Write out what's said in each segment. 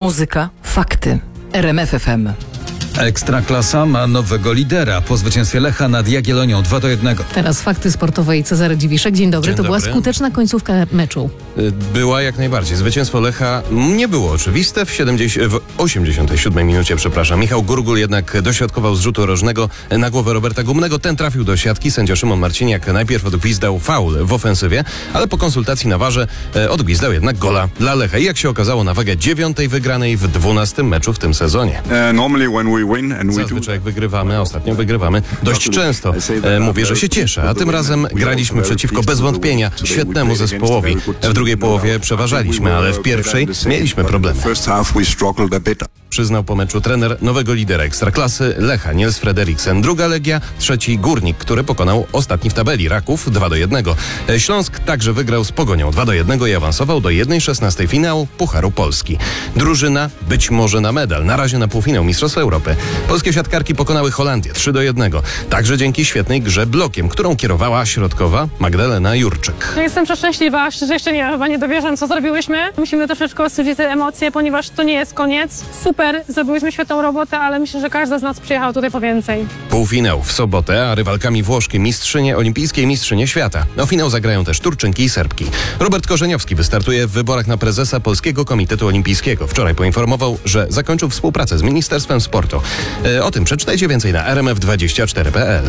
Muzyka, fakty. RMF FM. Ekstraklasa ma nowego lidera po zwycięstwie Lecha nad Jagiellonią 2-1. Teraz fakty sportowe i Cezary Dziwiszek. Dzień dobry. Dzień To była dobry. skuteczna końcówka meczu. Była jak najbardziej. Zwycięstwo Lecha nie było oczywiste. W 87 minucie, Michał Gurgul jednak dośrodkował z rzutu rożnego na głowę Roberta Gumnego. Ten trafił do siatki. Sędzia Szymon Marciniak najpierw odgwizdał faul w ofensywie, ale po konsultacji na warze odgwizdał jednak gola dla Lecha. I jak się okazało, na wagę 9. wygranej w 12. meczu w tym sezonie. Zazwyczaj jak wygrywamy, a ostatnio wygrywamy dość często. Mówię, że się cieszę, a tym razem graliśmy przeciwko bez wątpienia świetnemu zespołowi. W drugiej połowie przeważaliśmy, ale w pierwszej mieliśmy problemy. Przyznał po meczu trener nowego lidera Ekstraklasy Lecha, Niels Frederiksen. Druga Legia, trzeci Górnik, który pokonał ostatni w tabeli Raków 2-1. Śląsk także wygrał z Pogonią 2-1 i awansował do 1/16 finału Pucharu Polski. Drużyna być może na medal, na razie na półfinał Mistrzostw Europy. Polskie siatkarki pokonały Holandię 3-1. Także dzięki świetnej grze blokiem, którą kierowała środkowa Magdalena Jurczyk. Jestem przeszczęśliwa, szczerze jeszcze chyba nie dowierzam, co zrobiłyśmy. Musimy troszeczkę ostudzić te emocje, ponieważ to nie jest koniec. Super, zrobiłyśmy świetną robotę, ale myślę, że każda z nas przyjechała tutaj po więcej. Półfinał w sobotę, a rywalkami włoskie mistrzynie olimpijskie i mistrzynie świata. O finał zagrają też Turczynki i Serbki. Robert Korzeniowski wystartuje w wyborach na prezesa Polskiego Komitetu Olimpijskiego. Wczoraj poinformował, że zakończył współpracę z Ministerstwem Sportu. O tym przeczytajcie więcej na rmf24.pl.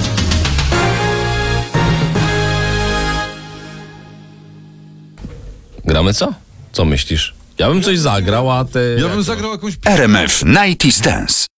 Gramy co? Co myślisz? Ja bym coś zagrał, a ty... Ja bym zagrał jakąś... RMF 90 Dance.